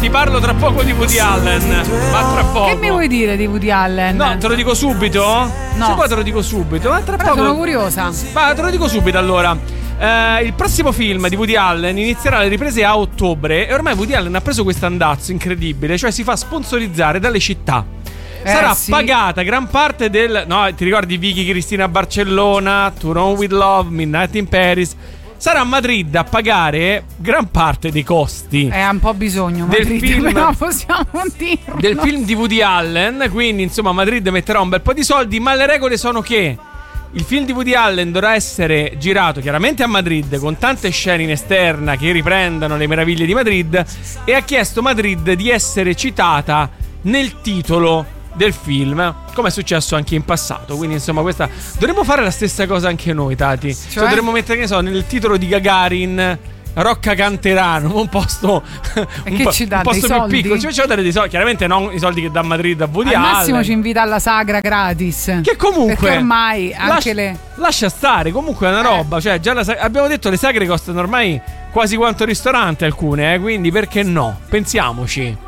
ti parlo tra poco di Woody Allen. Ma tra poco. Che mi vuoi dire di Woody Allen? No, te lo dico subito? No. Se poi te lo dico subito, ma tra Però poco. sono curiosa. Ma te lo dico subito allora. Il prossimo film di Woody Allen inizierà le riprese a ottobre e ormai Woody Allen ha preso questo andazzo incredibile, cioè si fa sponsorizzare dalle città. Sarà pagata gran parte del... No, ti ricordi Vicky Cristina a Barcellona, To Rome with Love, Midnight in Paris? Sarà Madrid a pagare gran parte dei costi. Ha un po' bisogno del Madrid, film, però possiamo dirlo. Del film di Woody Allen. Quindi insomma Madrid metterà un bel po' di soldi. Ma le regole sono che il film di Woody Allen dovrà essere girato chiaramente a Madrid, con tante scene in esterna che riprendano le meraviglie di Madrid. E ha chiesto Madrid di essere citata nel titolo del film, come è successo anche in passato. Quindi insomma questa dovremmo fare la stessa cosa anche noi, Tati. Cioè dovremmo mettere, che ne so, nel titolo di Gagarin Rocca Canterano, un posto che ci dà un posto dei più soldi? piccolo. Ci vuole dare dei soldi, chiaramente non i soldi che dà Madrid a Woody Al Allen. massimo ci invita alla sagra gratis. Che comunque perché ormai anche lascia stare, comunque è una roba. Cioè già abbiamo detto, le sagre costano ormai quasi quanto il ristorante alcune, quindi perché no? Pensiamoci.